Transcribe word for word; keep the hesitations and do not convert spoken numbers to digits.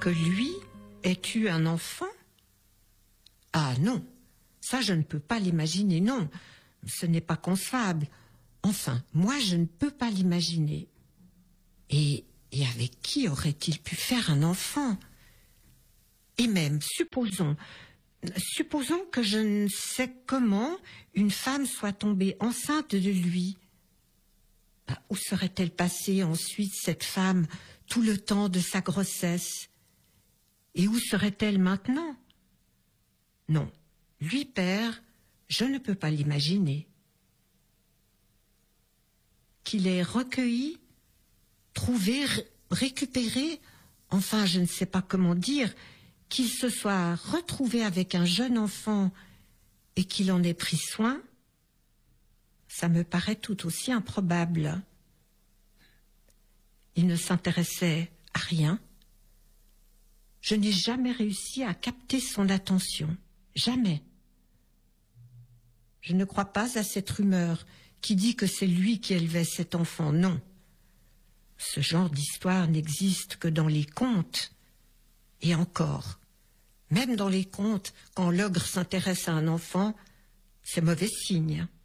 que lui ait eu un enfant? Ah non, ça je ne peux pas l'imaginer, non, ce n'est pas concevable. Enfin, moi je ne peux pas l'imaginer. Et, et avec qui aurait-il pu faire un enfant? Et même, supposons, supposons que je ne sais comment une femme soit tombée enceinte de lui. Ben, où serait-elle passée ensuite, cette femme, tout le temps de sa grossesse? Et où serait-elle maintenant? Non, lui, père, je ne peux pas l'imaginer. Qu'il ait recueilli, trouvé, ré- récupéré, enfin je ne sais pas comment dire, qu'il se soit retrouvé avec un jeune enfant et qu'il en ait pris soin, ça me paraît tout aussi improbable. Il ne s'intéressait à rien. Je n'ai jamais réussi à capter son attention. Jamais. Je ne crois pas à cette rumeur qui dit que c'est lui qui élevait cet enfant. Non. Ce genre d'histoire n'existe que dans les contes. Et encore, même dans les contes, quand l'ogre s'intéresse à un enfant, c'est mauvais signe.